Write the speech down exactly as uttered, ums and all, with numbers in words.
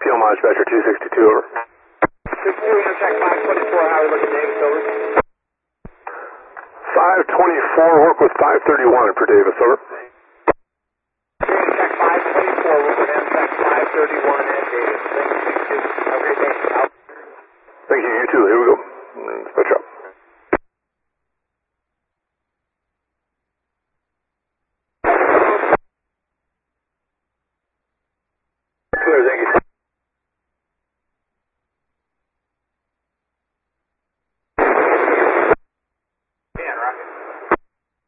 Yamaha Dispatcher two sixty-two, over. two four, Amtrak five twenty-four, how are we looking, Davis, over? five twenty-four, work with five thirty-one for Davis, over. Amtrak five twenty-four, work with Amtrak five thirty-one and Davis. Thank you, have a great day. Out. Thank you, you too. Here we go. Dispatcher.